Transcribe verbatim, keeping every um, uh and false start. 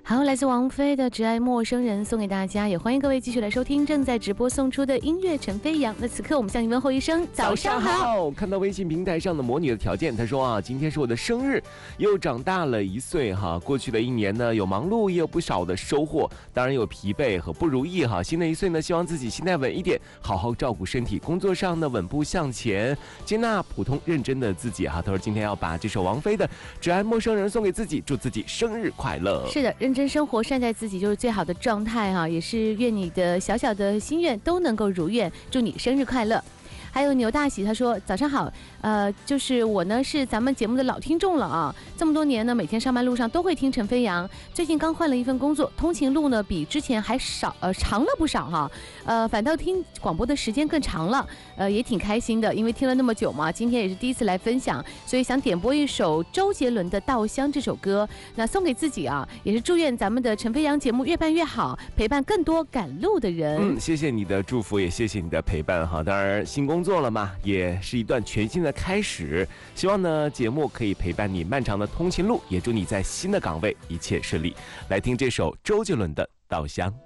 好，来自王菲的《只爱陌生人》送给大家，也欢迎各位继续来收听正在直播送出的音乐陈飞扬。那此刻我们向你问候一声早上好。 看到微信平台上的魔女的条件，她说啊，今天是我的生日，又长大了一岁哈。过去的一年呢，有忙碌，也有不少的收获，当然有疲惫和不如意哈。新的一岁呢，希望自己心态稳一点，好好照顾身体，工作上呢稳步向前，接纳普通认真的自己哈。她说今天要把这首王菲的《只爱陌生人》送给自己，祝自己生日快乐。 是的，认真生活，善待自己就是最好的状态哈，也是愿你的小小的心愿都能够如愿，祝你生日快乐。还有牛大喜他说早上好，呃，就是我呢是咱们节目的老听众了啊，这么多年呢，每天上班路上都会听陈飞扬，最近刚换了一份工作，通勤路呢比之前还少呃长了不少哈，呃，反倒听广播的时间更长了，呃，也挺开心的，因为听了那么久嘛，今天也是第一次来分享，所以想点播一首周杰伦的《稻香》这首歌，那送给自己啊，也是祝愿咱们的陈飞扬节目越办越好，陪伴更多赶路的人。 嗯，谢谢你的祝福，也谢谢你的陪伴哈。当然，新工做了嘛，也是一段全新的开始。希望呢，节目可以陪伴你漫长的通勤路，也祝你在新的岗位一切顺利。来听这首周杰伦的《稻香》。